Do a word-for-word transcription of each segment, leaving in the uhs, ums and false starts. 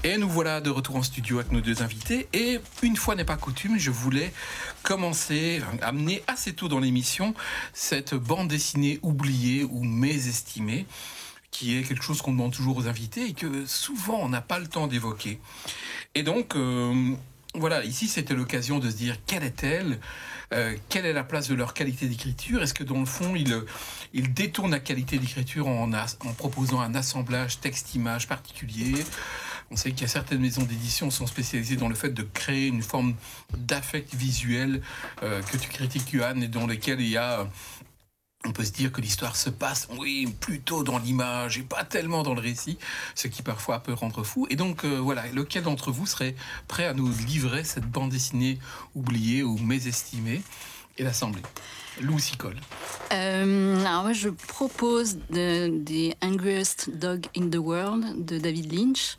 Et nous voilà de retour en studio avec nos deux invités. Et une fois n'est pas coutume, je voulais commencer, amener assez tôt dans l'émission cette bande dessinée oubliée ou mésestimée, qui est quelque chose qu'on demande toujours aux invités et que souvent on n'a pas le temps d'évoquer. Et donc, euh, voilà, ici c'était l'occasion de se dire quelle est-elle, euh, quelle est la place de leur qualité d'écriture. Est-ce que dans le fond, ils, ils détournent la qualité d'écriture en, en proposant un assemblage texte-image particulier? On sait qu'il y a certaines maisons d'édition qui sont spécialisées dans le fait de créer une forme d'affect visuel euh, que tu critiques, Yohan, et dans lequel il y a... On peut se dire que l'histoire se passe, oui, plutôt dans l'image et pas tellement dans le récit, ce qui parfois peut rendre fou. Et donc, euh, voilà, lequel d'entre vous serait prêt à nous livrer cette bande dessinée oubliée ou mésestimée et l'assembler? Lou Sicole. Euh, alors moi, je propose de, The Angriest Dog in the World de David Lynch.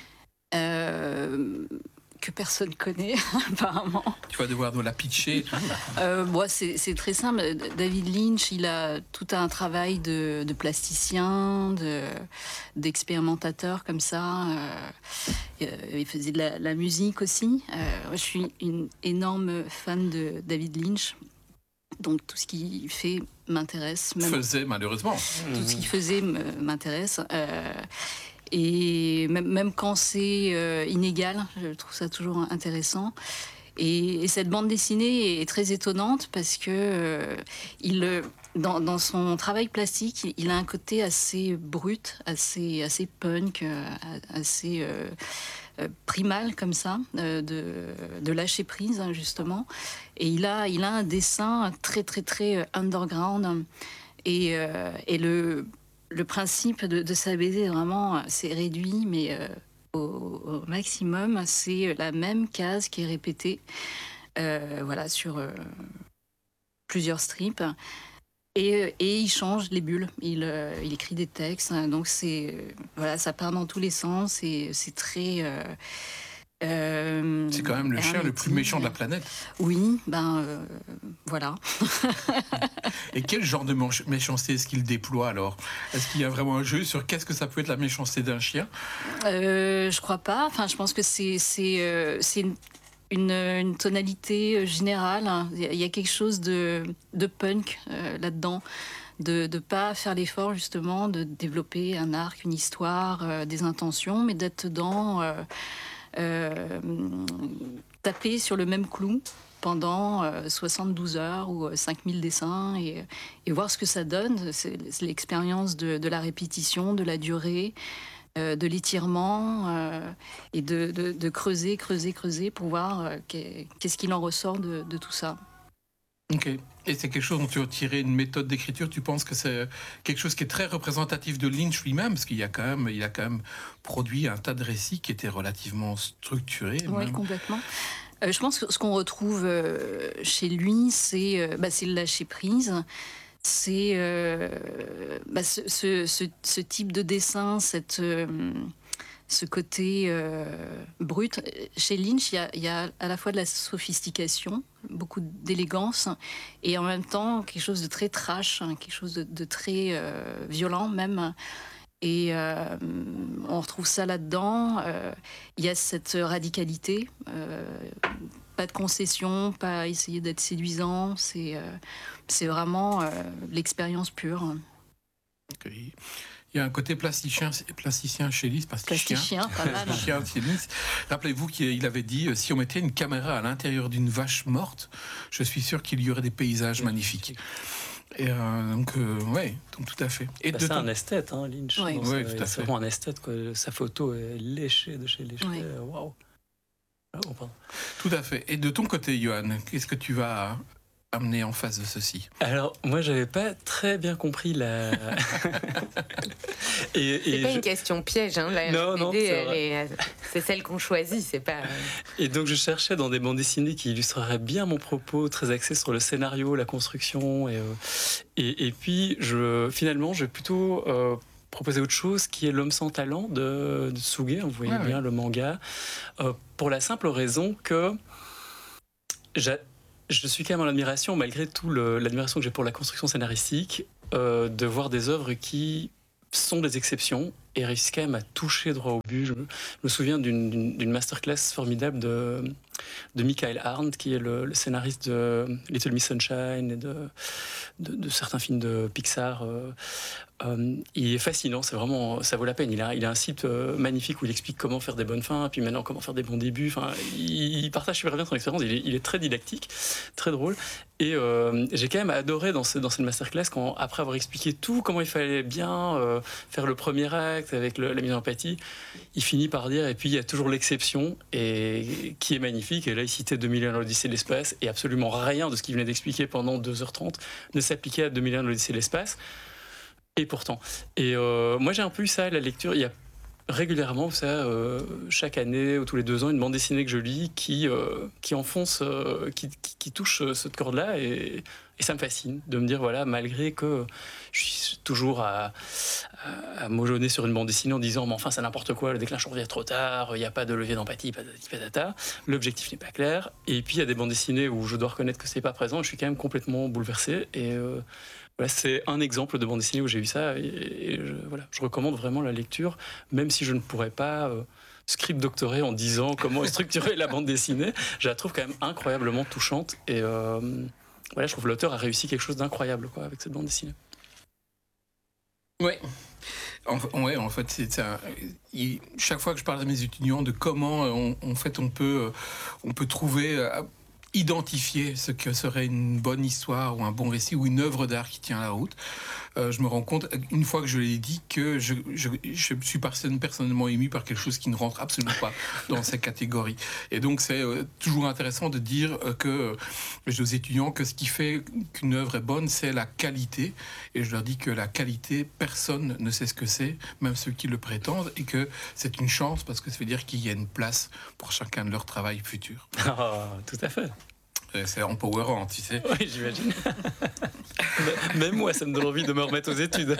Euh, que personne connaît apparemment. Tu vas devoir nous la pitcher. euh, bon, c'est, c'est très simple. David Lynch, il a tout un travail de, de plasticien, de, d'expérimentateur comme ça. Euh, il faisait de la, la musique aussi. Euh, je suis une énorme fan de David Lynch. Donc tout ce qu'il fait m'intéresse. Même faisait malheureusement. Tout ce qu'il faisait m'intéresse. Euh, Et même, même quand c'est euh, inégal, je trouve ça toujours intéressant. Et, et cette bande dessinée est très étonnante parce que euh, il, dans, dans son travail plastique, il, il a un côté assez brut, assez, assez punk, euh, assez euh, euh, primal comme ça, euh, de, de lâcher prise justement. Et il a, il a un dessin très très très underground. Et, euh, et le Le principe de, de sa B D, vraiment, c'est réduit, mais euh, au, au maximum. C'est la même case qui est répétée euh, voilà, sur euh, plusieurs strips. Et, et il change les bulles. Il, euh, il écrit des textes. Donc, c'est, euh, voilà, ça part dans tous les sens. Et c'est très... Euh, Euh, c'est quand même le chien le plus méchant de la planète. Oui, ben euh, voilà. Et quel genre de méchanceté est-ce qu'il déploie alors? Est-ce qu'il y a vraiment un jeu sur qu'est-ce que ça peut être la méchanceté d'un chien? euh, Je crois pas. Enfin, je pense que c'est c'est euh, c'est une, une, une tonalité générale. Il y a quelque chose de de punk euh, là-dedans. De ne pas faire l'effort justement de développer un arc, une histoire, euh, des intentions, mais d'être dans euh, euh, taper sur le même clou pendant euh, soixante-douze heures ou euh, cinq mille dessins et, et voir ce que ça donne. C'est, c'est l'expérience de, de la répétition, de la durée, euh, de l'étirement euh, et de, de, de creuser, creuser, creuser pour voir euh, qu'est-ce qu'il en ressort de, de tout ça. Ok. Et c'est quelque chose dont tu as tiré une méthode d'écriture. Tu penses que c'est quelque chose qui est très représentatif de Lynch lui-même, parce qu'il y a quand même, il a quand même produit un tas de récits qui étaient relativement structurés. Oui, même. Complètement. Euh, je pense que ce qu'on retrouve euh, chez lui, c'est, euh, bah, c'est le lâcher prise. C'est euh, bah, ce, ce, ce, ce type de dessin, cette euh, ce côté euh, brut. Chez Lynch, il y, a, il y a à la fois de la sophistication, beaucoup d'élégance, et en même temps quelque chose de très trash, quelque chose de, de très euh, violent même. Et euh, on retrouve ça là-dedans. Euh, il y a cette radicalité, euh, pas de concession, pas essayer d'être séduisant. C'est, euh, c'est vraiment euh, l'expérience pure. Okay. Il y a un côté plasticien, plasticien chez Lynch, plasticien, pas mal. Plasticien chez Lynch. Rappelez-vous qu'il avait dit, si on mettait une caméra à l'intérieur d'une vache morte, je suis sûr qu'il y aurait des paysages magnifiques. Et euh, donc, euh, ouais, donc tout à fait. Et bah, c'est ton... un esthète, hein, Lynch. Oui, ouais, tout à fait. C'est vraiment un esthète, quoi. Sa photo est léchée de chez léchée. Oui. Waouh. Oh, pardon. Tout à fait. Et de ton côté, Yohan, qu'est-ce que tu vas amener en face de ceci? Alors, moi, j'avais pas très bien compris la. et, et c'est pas je... une question piège, hein. La non, non, c'est, elle est... c'est celle qu'on choisit, c'est pas. Et donc, je cherchais dans des bandes dessinées qui illustreraient bien mon propos, très axé sur le scénario, la construction, et euh... et, et puis, je finalement, je vais plutôt euh, proposer autre chose, qui est L'homme sans talent de, de Tsuge. Vous voyez ah, bien oui. le manga, euh, pour la simple raison que j'ai je suis quand même en admiration, malgré tout le, l'admiration que j'ai pour la construction scénaristique, euh, de voir des œuvres qui sont des exceptions et réussissent quand même à toucher droit au but. Je me souviens d'une, d'une, d'une masterclass formidable de, de Michael Arndt, qui est le, le scénariste de Little Miss Sunshine et de, de, de certains films de Pixar. Euh, euh, il est fascinant, c'est vraiment, ça vaut la peine. Il a, il a un site euh, magnifique où il explique comment faire des bonnes fins, puis maintenant comment faire des bons débuts. Enfin, il, il partage super bien son expérience. Il est, il est très didactique, très drôle. Et euh, j'ai quand même adoré dans, ce, dans cette masterclass, quand, après avoir expliqué tout, comment il fallait bien euh, faire le premier acte avec le, la mise en empathie, il finit par dire, et puis il y a toujours l'exception, et, qui est magnifique. Et là, il citait deux mille et un l'Odyssée de l'espace, et absolument rien de ce qu'il venait d'expliquer pendant deux heures trente ne s'appliquait à deux mille et un l'Odyssée de l'espace. Et pourtant. Et euh, moi, j'ai un peu eu ça à la lecture. Il y a régulièrement, ça, euh, chaque année ou tous les deux ans, une bande dessinée que je lis qui, euh, qui enfonce, euh, qui, qui, qui touche euh, cette corde-là. Et, et ça me fascine de me dire, voilà, malgré que je suis toujours à, à, à mojonner sur une bande dessinée en disant, mais enfin, c'est n'importe quoi, le déclencheur revient trop tard, il n'y a pas de levier d'empathie, patati patata, l'objectif n'est pas clair. Et puis, il y a des bandes dessinées où je dois reconnaître que c'est pas présent, et je suis quand même complètement bouleversé. Et euh, voilà, c'est un exemple de bande dessinée où j'ai vu ça, et, et je, voilà, je recommande vraiment la lecture, même si je ne pourrais pas euh, script doctorer en disant comment structurer la bande dessinée. Je la trouve quand même incroyablement touchante, et euh, voilà, je trouve que l'auteur a réussi quelque chose d'incroyable, quoi, avec cette bande dessinée. Ouais. En, ouais, en fait, c'est ça. Il, chaque fois que je parle à mes étudiants de comment on, en fait, on peut, on peut trouver... Euh, identifier ce que serait une bonne histoire ou un bon récit ou une œuvre d'art qui tient la route, euh, je me rends compte, une fois que je l'ai dit, que je, je, je suis personnellement ému par quelque chose qui ne rentre absolument pas dans ces catégories. Et donc, c'est euh, toujours intéressant de dire euh, que euh, je dis aux étudiants que ce qui fait qu'une œuvre est bonne, c'est la qualité. Et je leur dis que la qualité, personne ne sait ce que c'est, même ceux qui le prétendent, et que c'est une chance parce que ça veut dire qu'il y a une place pour chacun de leur travail futur. Ah, tout à fait. C'est empowerant, tu sais. Oui, j'imagine. Même moi, ça me donne envie de me remettre aux études.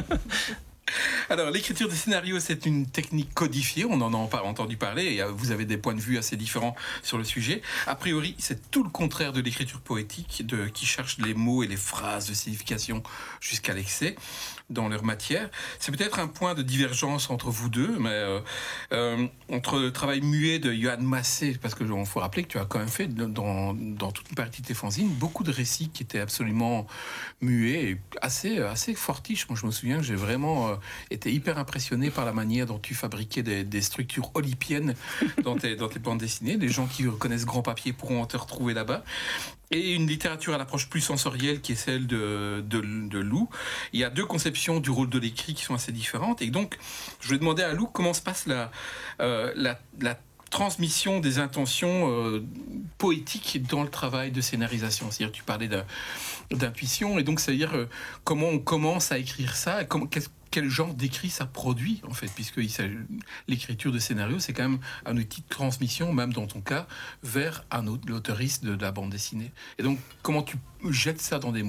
Alors, l'écriture de scénario, c'est une technique codifiée, on en a pas entendu parler, et vous avez des points de vue assez différents sur le sujet. A priori, c'est tout le contraire de l'écriture poétique, de, qui cherche les mots et les phrases de signification jusqu'à l'excès dans leur matière. C'est peut-être un point de divergence entre vous deux, mais euh, euh, entre le travail muet de Yoann Massé, parce que il faut rappeler que tu as quand même fait dans, dans toute une partie de tes fanzines beaucoup de récits qui étaient absolument muets et assez, assez fortiches. Moi, je me souviens que j'ai vraiment euh, été hyper impressionné par la manière dont tu fabriquais des, des structures olympiennes dans tes, dans tes bandes dessinées. Les gens qui connaissent Grand Papier pourront te retrouver là-bas. Et une littérature à l'approche plus sensorielle qui est celle de, de, de Lou. Il y a deux conceptions du rôle de l'écrit qui sont assez différentes. Et donc, je vais demander à Lou comment se passe la, euh, la, la transmission des intentions euh, poétiques dans le travail de scénarisation. C'est-à-dire, tu parlais d'intuition, et donc, c'est-à-dire euh, comment on commence à écrire ça, et comment, qu'est-ce quel genre d'écrit ça produit, en fait, puisque l'écriture de scénario, c'est quand même un outil de transmission, même dans ton cas, vers un autre, l'autoriste de, de la bande dessinée. Et donc, comment tu jettes ça dans des mots ?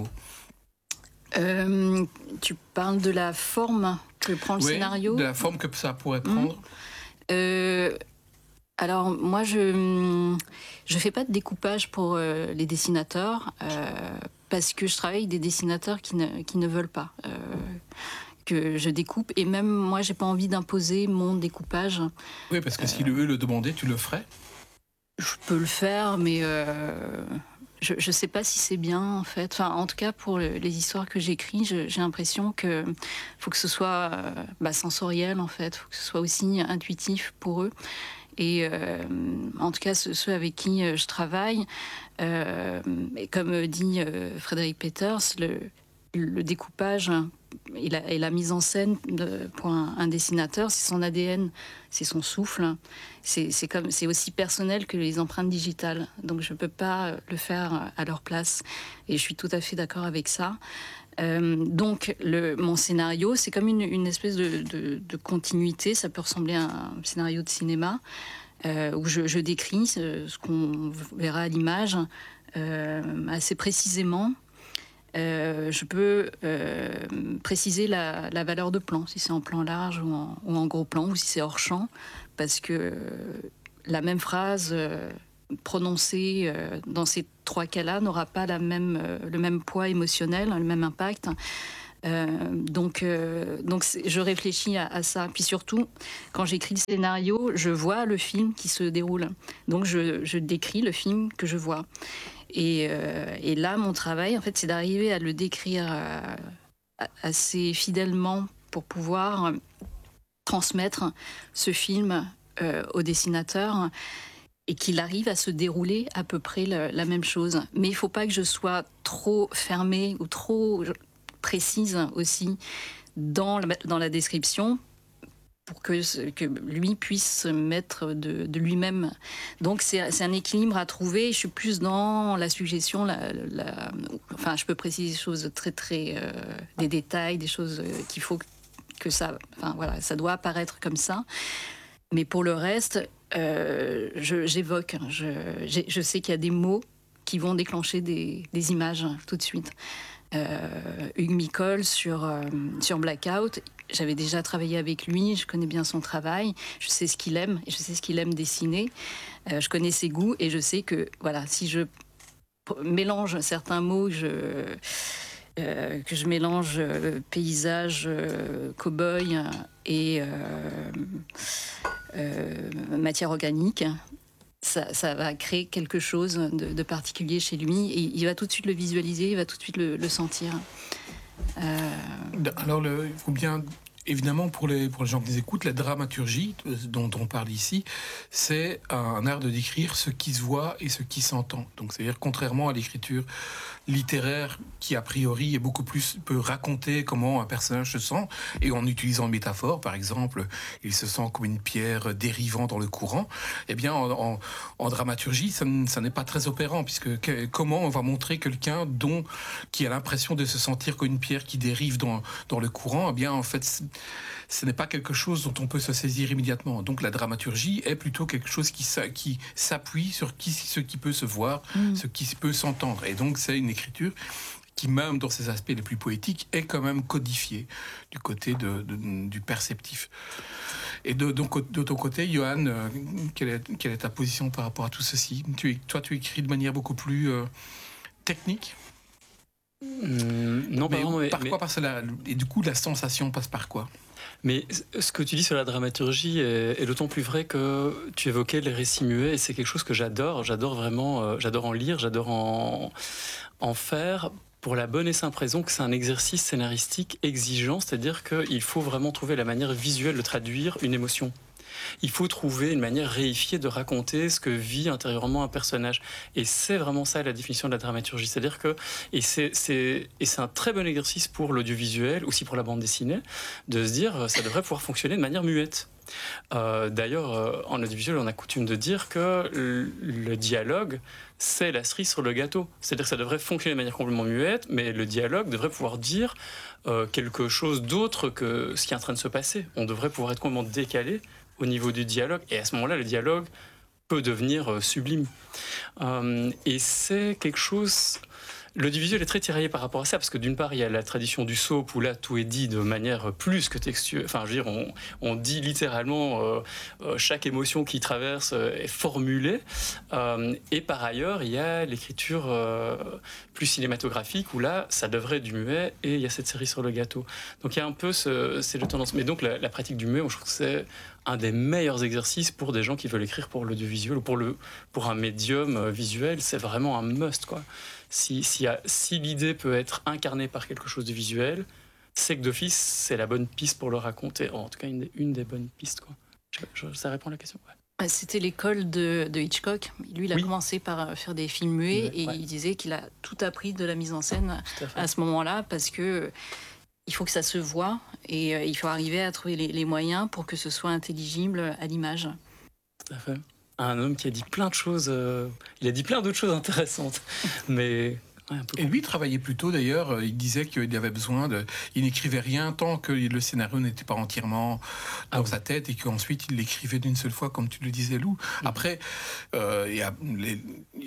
euh, Tu parles de la forme que prend le oui, scénario ? De la forme que ça pourrait prendre. Mmh. Euh, alors, moi, je ne fais pas de découpage pour euh, les dessinateurs, euh, parce que je travaille avec des dessinateurs qui ne, qui ne veulent pas. Euh, que je découpe, et même moi j'ai pas envie d'imposer mon découpage. Oui, parce que euh, si eux le demandaient, tu le ferais ? Je peux le faire, mais euh, je, je sais pas si c'est bien en fait. Enfin, en tout cas pour le, les histoires que j'écris, j'ai l'impression que faut que ce soit euh, bah, sensoriel en fait, faut que ce soit aussi intuitif pour eux. Et euh, en tout cas, ceux avec qui je travaille, euh, et comme dit euh, Frédéric Peters, le, le découpage et la, et la mise en scène de, pour un, un dessinateur, c'est son A D N, c'est son souffle. C'est aussi personnel que les empreintes digitales. Donc je ne peux pas le faire à leur place. Et je suis tout à fait d'accord avec ça. Euh, donc le, mon scénario, c'est comme une, une espèce de, de, de continuité. Ça peut ressembler à un scénario de cinéma euh, où je, je décris ce, ce qu'on verra à l'image euh, assez précisément. Euh, je peux euh, préciser la, la valeur de plan, si c'est en plan large ou en, ou en gros plan, ou si c'est hors champ, parce que euh, la même phrase euh, prononcée euh, dans ces trois cas-là n'aura pas la même, euh, le même poids émotionnel, le même impact Euh, donc, euh, donc je réfléchis à, à ça. Puis surtout, quand j'écris le scénario, je vois le film qui se déroule. Donc je, je décris le film que je vois. Et, euh, et là, mon travail, en fait, c'est d'arriver à le décrire euh, assez fidèlement pour pouvoir transmettre ce film euh, au dessinateur et qu'il arrive à se dérouler à peu près le, la même chose. Mais il ne faut pas que je sois trop fermée ou trop précise aussi dans la, dans la description pour que, que lui puisse se mettre de, de lui-même. Donc c'est, c'est un équilibre à trouver. Je suis plus dans la suggestion, la, la, enfin je peux préciser des choses très très, euh, des détails, des choses qu'il faut que ça, enfin voilà, ça doit apparaître comme ça. Mais pour le reste, euh, je, j'évoque, je, je sais qu'il y a des mots qui vont déclencher des, des images tout de suite. Euh, Hugues Micol sur, euh, sur Blackout, j'avais déjà travaillé avec lui, je connais bien son travail, je sais ce qu'il aime, et je sais ce qu'il aime dessiner, euh, je connais ses goûts, et je sais que voilà, si je mélange certains mots, je, euh, que je mélange euh, paysage, euh, cow-boy et euh, euh, matière organique, Ça, ça va créer quelque chose de, de particulier chez lui et il va tout de suite le visualiser, il va tout de suite le, le sentir. Euh... Alors, le, il faut bien, évidemment, pour les, pour les gens qui les écoutent, la dramaturgie dont on parle ici, c'est un art de décrire ce qui se voit et ce qui s'entend. Donc, c'est-à-dire, contrairement à l'écriture littéraire qui, a priori, est beaucoup plus, peut raconter comment un personnage se sent, et en utilisant une métaphore, par exemple, il se sent comme une pierre dérivant dans le courant, eh bien, en, en, en dramaturgie, ça, ça n'est pas très opérant, puisque que, comment on va montrer quelqu'un dont, qui a l'impression de se sentir comme une pierre qui dérive dans, dans le courant, eh bien, en fait, ce n'est pas quelque chose dont on peut se saisir immédiatement. Donc, la dramaturgie est plutôt quelque chose qui, qui s'appuie sur qui, ce qui peut se voir, mmh. ce qui peut s'entendre. Et donc, c'est une écriture qui, même dans ses aspects les plus poétiques, est quand même codifiée du côté de, de, du perceptif. Et de, donc, de ton côté, Johan, euh, quelle, est, quelle est ta position par rapport à tout ceci ? tu, Toi, tu écris de manière beaucoup plus euh, technique ? mmh, Non, mais, pas vraiment. Par mais, quoi parce la, Et du coup, la sensation passe par quoi ? Mais ce que tu dis sur la dramaturgie est, est d'autant plus vrai que tu évoquais les récits muets et c'est quelque chose que j'adore. J'adore vraiment, euh, j'adore en lire, j'adore en, en faire pour la bonne et simple raison que c'est un exercice scénaristique exigeant, c'est-à-dire qu'il faut vraiment trouver la manière visuelle de traduire une émotion. Il faut trouver une manière réifiée de raconter ce que vit intérieurement un personnage. Et c'est vraiment ça la définition de la dramaturgie. C'est-à-dire que, et c'est, c'est, et c'est un très bon exercice pour l'audiovisuel, aussi pour la bande dessinée, de se dire ça devrait pouvoir fonctionner de manière muette. Euh, d'ailleurs, euh, en audiovisuel, on a coutume de dire que le, le dialogue, c'est la cerise sur le gâteau. C'est-à-dire que ça devrait fonctionner de manière complètement muette, mais le dialogue devrait pouvoir dire euh, quelque chose d'autre que ce qui est en train de se passer. On devrait pouvoir être complètement décalé au niveau du dialogue, et à ce moment-là, le dialogue peut devenir euh, sublime. Euh, et c'est quelque chose... L'audiovisuel est très tiraillé par rapport à ça, parce que d'une part, il y a la tradition du soap, où là, tout est dit de manière plus que textuelle. Enfin, je veux dire, on, on dit littéralement euh, euh, chaque émotion qui traverse euh, est formulée. Euh, et par ailleurs, il y a l'écriture euh, plus cinématographique, où là, ça devrait être du muet, et il y a cette série sur le gâteau. Donc il y a un peu ce, c'est le tendance. Mais donc la, la pratique du muet, je trouve que c'est un des meilleurs exercices pour des gens qui veulent écrire pour l'audiovisuel ou pour, le, pour un médium visuel. C'est vraiment un must, quoi. Si, si, si l'idée peut être incarnée par quelque chose de visuel, c'est que d'office, c'est la bonne piste pour le raconter. En tout cas, une des, une des bonnes pistes, quoi. Je, je, ça répond à la question. Ouais. C'était l'école de, de Hitchcock. Lui, il a oui. commencé par faire des films muets ouais, et ouais. il disait qu'il a tout appris de la mise en scène à, à ce moment-là parce que il faut que ça se voit et euh, il faut arriver à trouver les, les moyens pour que ce soit intelligible à l'image. Tout à fait. Un homme qui a dit plein de choses, euh, il a dit plein d'autres choses intéressantes, mais... Ouais, et lui travaillait plutôt d'ailleurs, il disait qu'il avait besoin de... Il n'écrivait rien tant que le scénario n'était pas entièrement dans ah, sa tête et qu'ensuite il l'écrivait d'une seule fois, comme tu le disais, Lou. Mm. Après, euh, il y a les...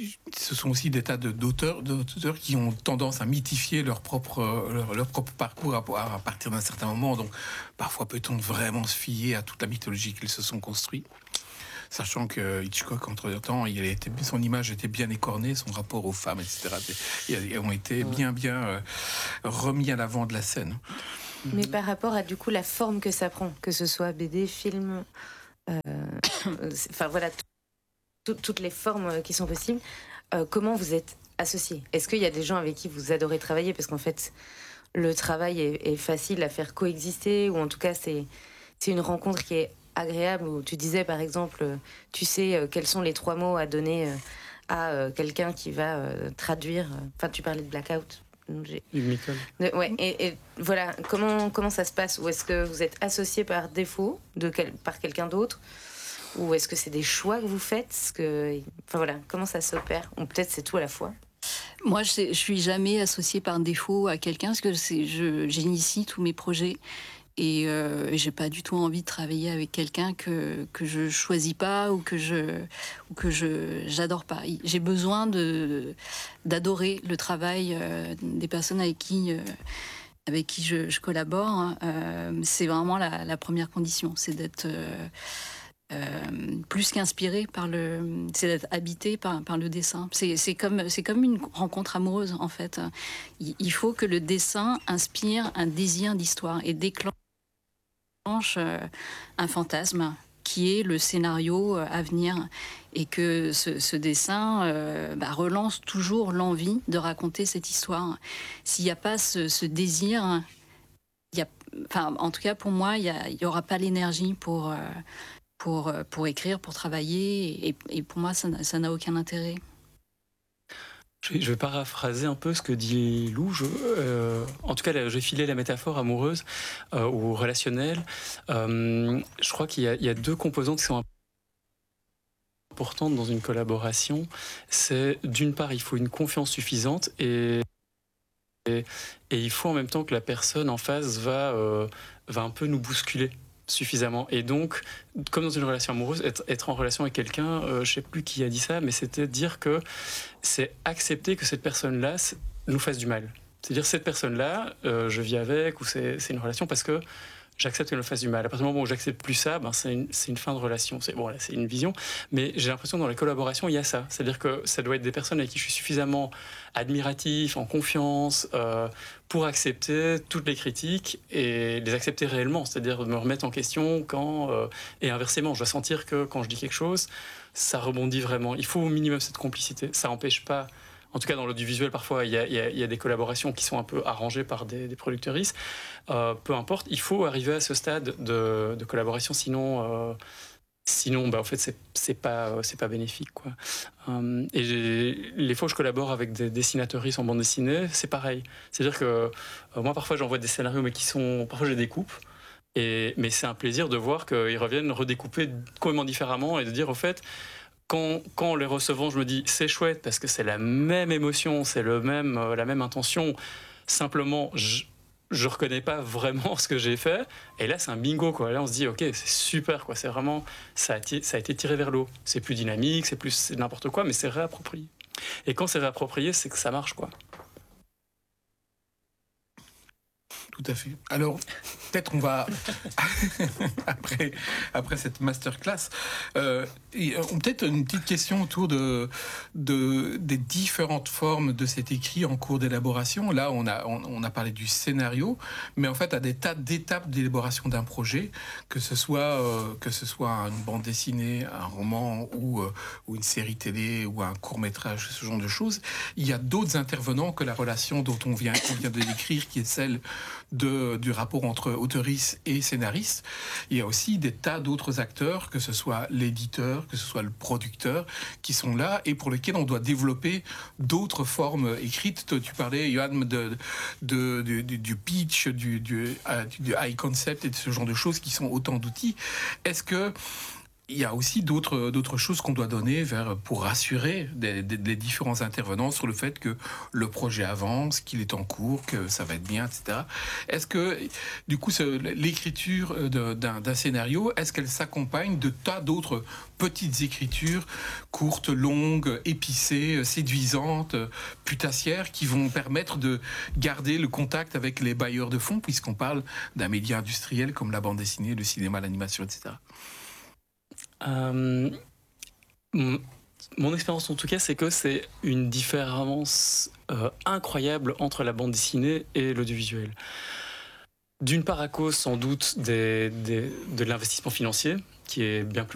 ce sont aussi des tas de, d'auteurs, d'auteurs qui ont tendance à mythifier leur propre, leur, leur propre parcours à, à partir d'un certain moment. Donc parfois peut-on vraiment se fier à toute la mythologie qu'ils se sont construits. sachant que Hitchcock, entre-temps, il était, son image était bien écornée, son rapport aux femmes, et cetera, et ont été bien, bien euh, remis à l'avant de la scène. Mais par rapport à, du coup, la forme que ça prend, que ce soit B D, film, euh, enfin voilà, toutes les formes qui sont possibles, euh, comment vous êtes associés? Est-ce qu'il y a des gens avec qui vous adorez travailler? Parce qu'en fait, le travail est, est facile à faire coexister, ou en tout cas, c'est, c'est une rencontre qui est agréable, où tu disais, par exemple, tu sais quels sont les trois mots à donner à quelqu'un qui va traduire... Enfin, tu parlais de Blackout. J'ai... Ouais, et, et voilà, comment, comment ça se passe? Ou est-ce que vous êtes associé par défaut de quel, par quelqu'un d'autre? Ou est-ce que c'est des choix que vous faites? Est-ce que, enfin voilà, comment ça s'opère? Ou peut-être c'est tout à la fois? Moi, je ne suis jamais associée par défaut à quelqu'un, parce que c'est, je, j'initie tous mes projets. Et euh, j'ai pas du tout envie de travailler avec quelqu'un que, que je choisis pas ou que je ou que je j'adore pas. J'ai besoin de d'adorer le travail euh, des personnes avec qui euh, avec qui je, je collabore. Euh, c'est vraiment la, la première condition, c'est d'être euh, euh, plus qu'inspiré par le, c'est d'être habité par par le dessin. C'est c'est comme c'est comme une rencontre amoureuse en fait. Il, il faut que le dessin inspire un désir d'histoire et déclenche un fantasme qui est le scénario à venir, et que ce, ce dessin euh, bah, relance toujours l'envie de raconter cette histoire. S'il n'y a pas ce, ce désir, il y a, enfin, en tout cas pour moi, il n'y aura pas l'énergie pour, euh, pour, pour écrire, pour travailler, et, et pour moi, ça, ça n'a aucun intérêt. Je vais paraphraser un peu ce que dit Lou. Je, euh, en tout cas, là, j'ai filé la métaphore amoureuse euh, ou relationnelle. Euh, je crois qu'il y a, il y a deux composantes qui sont importantes dans une collaboration. C'est, d'une part, il faut une confiance suffisante, et, et, et il faut en même temps que la personne en face va, euh, va un peu nous bousculer suffisamment. Et donc, comme dans une relation amoureuse, être, être en relation avec quelqu'un, euh, je sais plus qui a dit ça, mais c'était dire que c'est accepter que cette personne-là nous fasse du mal. C'est-à-dire, cette personne-là, euh, je vis avec, ou c'est, c'est une relation parce que j'accepte qu'elle me fasse du mal. À partir du moment où j'accepte plus ça, ben c'est, une, c'est une fin de relation. C'est, bon, là, c'est une vision, mais j'ai l'impression que dans les collaborations, il y a ça. C'est-à-dire que ça doit être des personnes avec qui je suis suffisamment admiratif, en confiance, euh, pour accepter toutes les critiques et les accepter réellement. C'est-à-dire me remettre en question quand... Euh, et inversement, je dois sentir que quand je dis quelque chose, ça rebondit vraiment. Il faut au minimum cette complicité. Ça n'empêche pas... En tout cas, dans l'audiovisuel, parfois, il y, a, il, y a, il y a des collaborations qui sont un peu arrangées par des, des productrices. Euh, peu importe, il faut arriver à ce stade de, de collaboration, sinon, euh, sinon bah, en fait, c'est, c'est, pas, c'est pas bénéfique, quoi. Euh, et les fois où je collabore avec des dessinatrices en bande dessinée, c'est pareil. C'est-à-dire que euh, moi, parfois, j'envoie des scénarios, mais qui sont... Parfois, je les découpe. Et, mais c'est un plaisir de voir qu'ils reviennent redécouper complètement différemment et de dire, au fait... Quand, quand les recevant, je me dis c'est chouette parce que c'est la même émotion, c'est le même, euh, la même intention. Simplement, je je reconnais pas vraiment ce que j'ai fait. Et là, c'est un bingo, quoi. Là, on se dit ok, c'est super, quoi. C'est vraiment ça a, t- ça a été tiré vers le haut. C'est plus dynamique, c'est plus c'est n'importe quoi, mais c'est réapproprié. Et quand c'est réapproprié, c'est que ça marche, quoi. Tout à fait. Alors, peut-être on va, après, après cette masterclass, euh, peut-être une petite question autour de, de, des différentes formes de cet écrit en cours d'élaboration. Là, on a, on, on a parlé du scénario, mais en fait, à des tas d'étapes d'élaboration d'un projet, que ce soit, euh, que ce soit une bande dessinée, un roman ou, euh, ou une série télé ou un court-métrage, ce genre de choses, il y a d'autres intervenants que la relation dont on vient, on vient de décrire, qui est celle De, du rapport entre auteurice et scénariste. Il y a aussi des tas d'autres acteurs, que ce soit l'éditeur, que ce soit le producteur, qui sont là et pour lesquels on doit développer d'autres formes écrites. Tu parlais, Johan, de, de, de, de, du pitch, du, du, du high concept et de ce genre de choses qui sont autant d'outils. Est-ce que il y a aussi d'autres, d'autres choses qu'on doit donner vers, pour rassurer des, des, des différents intervenants sur le fait que le projet avance, qu'il est en cours, que ça va être bien, et cetera. Est-ce que, du coup, ce, l'écriture de, d'un, d'un scénario, est-ce qu'elle s'accompagne de tas d'autres petites écritures, courtes, longues, épicées, séduisantes, putassières, qui vont permettre de garder le contact avec les bailleurs de fonds, puisqu'on parle d'un média industriel comme la bande dessinée, le cinéma, l'animation, et cetera. Euh, mon, mon expérience en tout cas, c'est que c'est une différence euh, incroyable entre la bande dessinée et l'audiovisuel. D'une part à cause sans doute des, des, de l'investissement financier, qui est bien plus